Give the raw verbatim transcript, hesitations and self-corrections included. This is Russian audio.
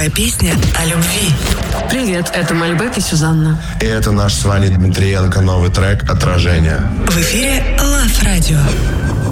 Новая песня о любви. Привет, это Мальбек и Сюзанна. И это наш с вами Дмитриенко новый трек «Отражение». В эфире Love Radio.